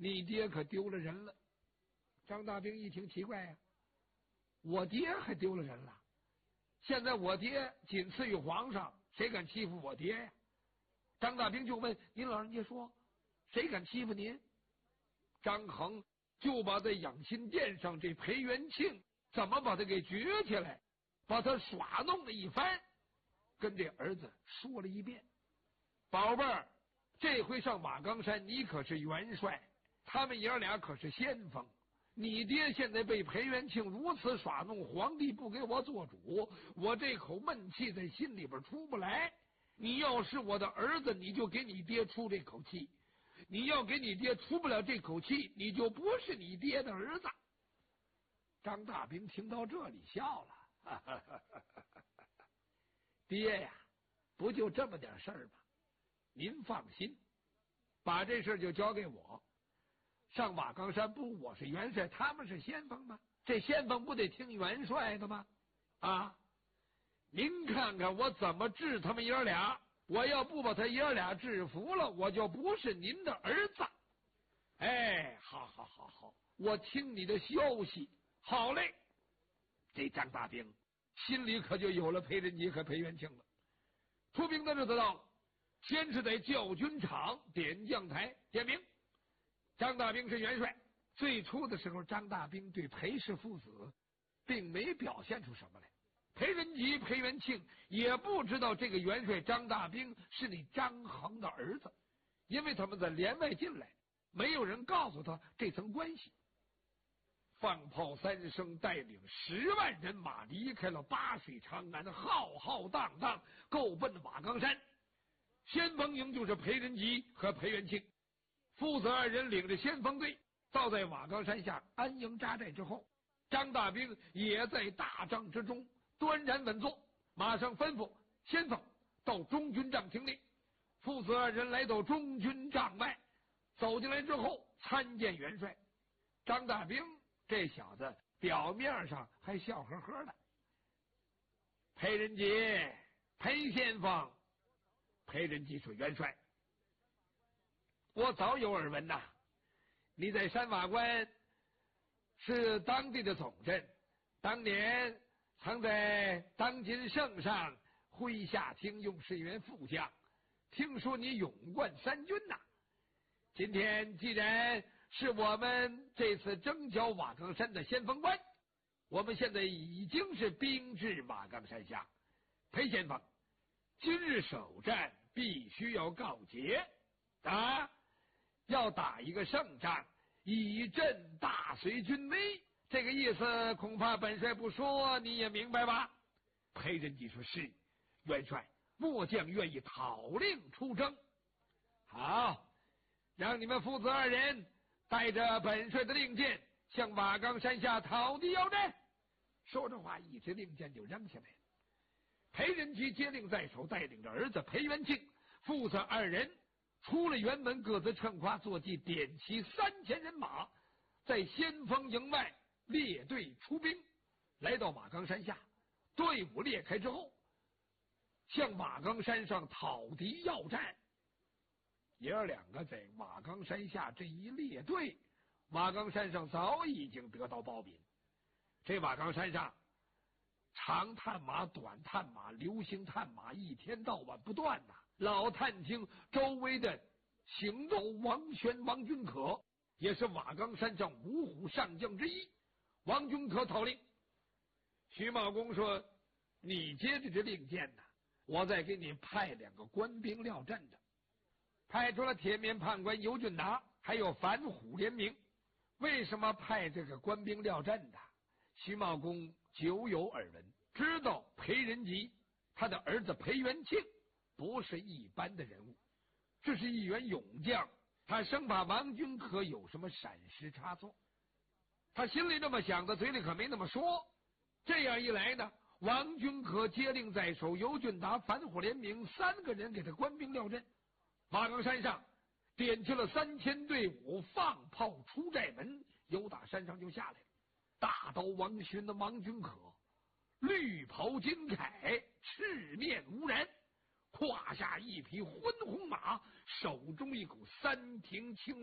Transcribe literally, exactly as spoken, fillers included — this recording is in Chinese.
你爹可丢了人了。张大兵一听奇怪呀、啊，我爹还丢了人了？现在我爹仅次于皇上，谁敢欺负我爹呀？张大兵就问：您老人家说，谁敢欺负您？张衡就把在养心殿上这裴元庆怎么把他给撅起来，把他耍弄了一番，跟这儿子说了一遍。宝贝儿，这回上马岗山你可是元帅，他们爷俩可是先锋，你爹现在被裴元庆如此耍弄，皇帝不给我做主，我这口闷气在心里边出不来。你要是我的儿子，你就给你爹出这口气，你要给你爹出不了这口气，你就不是你爹的儿子。张大兵听到这里笑了，哈哈哈哈哈，爹呀，不就这么点事儿吗？您放心，把这事就交给我。上马岗山不我是元帅，他们是先锋吗？这先锋不得听元帅的吗？啊，您看看我怎么治他们爷俩，我要不把他爷俩制服了，我就不是您的儿子。哎，好好好好，我听你的消息。好嘞，这张大兵心里可就有了裴仁吉和裴元庆了。出兵的日子到了，先是在教军场点将台点名，张大兵是元帅。最初的时候，张大兵对裴氏父子并没表现出什么来。裴仁吉、裴元庆也不知道这个元帅张大兵是你张衡的儿子，因为他们在连外进来，没有人告诉他这层关系。放炮三声，带领十万人马离开了八水长安，浩浩荡荡够奔马岗山。先锋营就是裴仁吉和裴元庆父子二人领着先锋队到在马岗山下安营扎寨之后，张大兵也在大帐之中端然稳坐，马上吩咐先锋到中军帐听令。父子二人来到中军帐外，走进来之后参见元帅。张大兵这小子表面上还笑呵呵的。裴仁吉，裴先锋。裴仁吉说：元帅，我早有耳闻呐，你在山瓦关是当地的总镇，当年曾在当今圣上麾下听用，是一员副将，听说你勇冠三军呐。今天既然是我们这次征剿马岗山的先锋官，我们现在已经是兵至马岗山下。裴先锋，今日首战必须要告捷啊！要打一个胜仗，以振大隋军威。这个意思恐怕本帅不说你也明白吧？裴仁吉说：是，元帅，末将愿意讨令出征。好，让你们父子二人带着本帅的令箭向马岗山下讨敌要战。说着话，一支令箭就扔下来了。裴仁吉接令在手，带领着儿子裴元庆父子二人出了辕门，各自趁夸坐骑，点齐三千人马，在先锋营外列队出兵，来到马岗山下。队伍列开之后，向马岗山上讨敌要战。爷儿两个在马岗山下这一列队，马岗山上早已经得到报禀。这马岗山上长探马、短探马、流星探马一天到晚不断呐。老探听周围的行动，王宣、王君可也是马岗山上五虎上将之一。王君可讨令，徐茂公说：你接着这令箭呐，我再给你派两个官兵料阵的。派出了铁面判官尤俊达，还有反虎联名。为什么派这个官兵料阵的？徐茂公久有耳闻，知道裴仁吉他的儿子裴元庆不是一般的人物，这是一员勇将，他生怕王君可有什么闪失差错。他心里这么想的，嘴里可没那么说。这样一来呢，王君可接令在手，尤俊达、反虎联名三个人给他官兵料阵。马岗山上点起了三千队伍，放炮出寨门，由打山上就下来了。大刀王勋的王君可，绿袍金铠，赤面无染，胯下一匹昏红马，手中一口三庭青